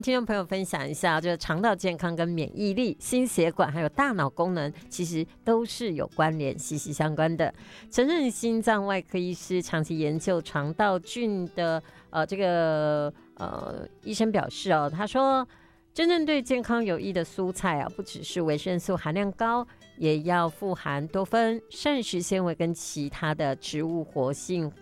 听众朋友分享一下，就是肠道健康跟免疫力、心血管还有大脑功能，其实都是有关联、息息相关的。曾任心脏外科医师，长期研究肠道菌的医生表示哦，他说，真正对健康有益的蔬菜啊，不只是维生素含量高，也要富含多酚、膳食纤维跟其他的植物活性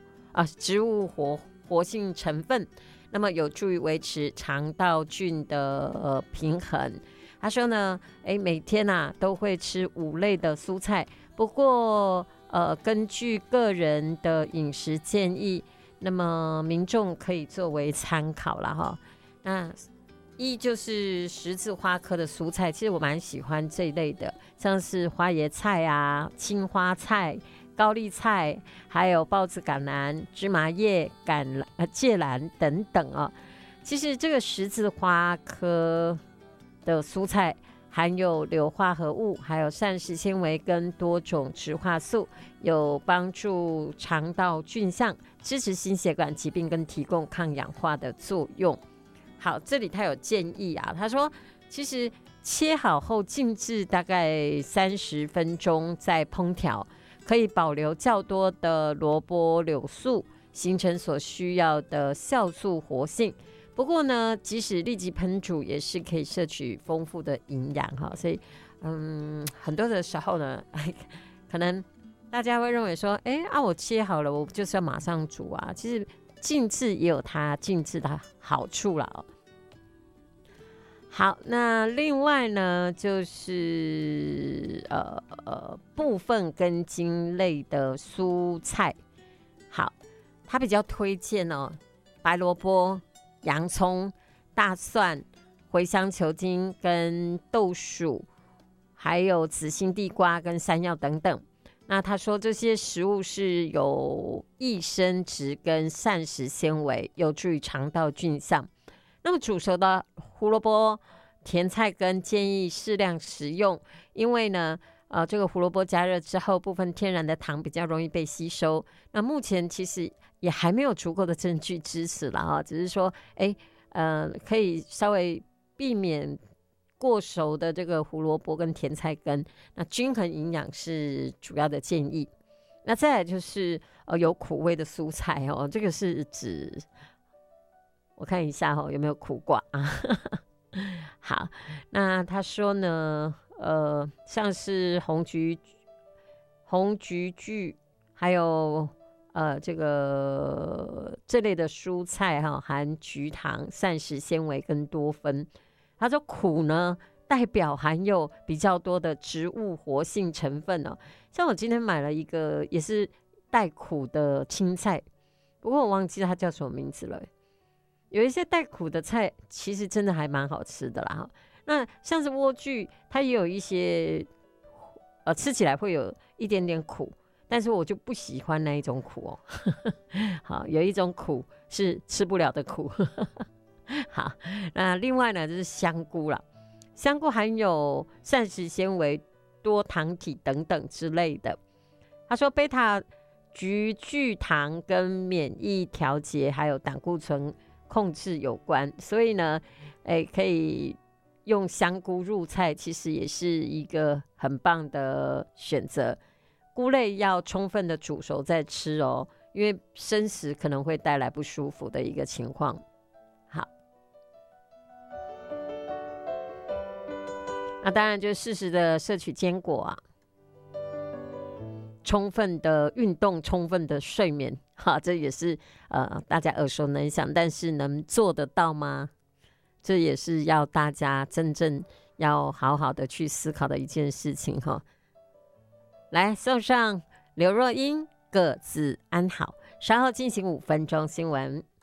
成分。那么有助于维持肠道菌的平衡。他说呢，每天都会吃5类的蔬菜，不过根据个人的饮食建议，那么民众可以作为参考啦哈。那一就是十字花科的蔬菜，其实我蛮喜欢这一类的，像是花椰菜啊、青花菜、高丽菜，还有豹子甘蓝、芝麻叶、芥蓝等等啊。其实这个十字花科的蔬菜含有硫化合物，还有膳食纤维跟多种植化素，有帮助肠道菌相，支持心血管疾病跟提供抗氧化的作用。好，这里他有建议啊，他说其实切好后静置大概30分钟再烹调，可以保留较多的萝卜柳素，形成所需要的酵素活性。不过呢，即使立即烹煮，也是可以摄取丰富的营养哈。所以，很多的时候呢，可能大家会认为说，我切好了，我就是要马上煮啊。其实静置也有它静置的好处啦哦。好，那另外呢，就是部分根茎类的蔬菜，好，它比较推荐哦，白萝卜、洋葱、大蒜、茴香球茎跟豆薯，还有紫心地瓜跟山药等等。那他说这些食物是有益生质跟膳食纤维，有助于肠道菌相。那么煮熟的胡萝卜、甜菜根建议适量食用，因为呢，这个胡萝卜加热之后，部分天然的糖比较容易被吸收。那目前其实也还没有足够的证据支持了哈，只是说，可以稍微避免过熟的这个胡萝卜跟甜菜根，那均衡营养是主要的建议。那再来就是有苦味的蔬菜哦，这个是指我看一下有没有苦瓜啊。好，那他说呢，像是红菊苣，还有这类的蔬菜含菊糖、膳食纤维跟多酚。他说苦呢，代表含有比较多的植物活性成分哦。像我今天买了一个也是带苦的青菜，不过我忘记它叫什么名字了。有一些带苦的菜，其实真的还蛮好吃的啦。那像是莴苣，它也有一些吃起来会有一点点苦，但是我就不喜欢那一种苦哦。好，有一种苦是吃不了的苦。好，那另外呢就是香菇啦，香菇含有膳食纤维、多糖体等等之类的。他说贝塔菊苣糖跟免疫调节还有胆固醇控制有关，所以呢，可以用香菇入菜，其实也是一个很棒的选择。菇类要充分的煮熟再吃哦，因为生食可能会带来不舒服的一个情况。好，那当然就是适时的摄取坚果啊，充分的运动，充分的睡眠，这也是大家耳熟能详，但是能做得到吗？这也是要大家真正要好好的去思考的一件事情哈。来送上刘若英，各自安好，稍后进行5分钟新闻。